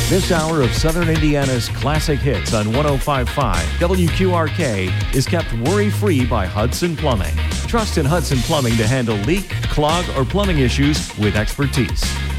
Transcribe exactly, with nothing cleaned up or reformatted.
This hour of Southern Indiana's classic hits on one oh five point five W Q R K is kept worry-free by Hudson Plumbing. Trust in Hudson Plumbing to handle leak, clog, or plumbing issues with expertise.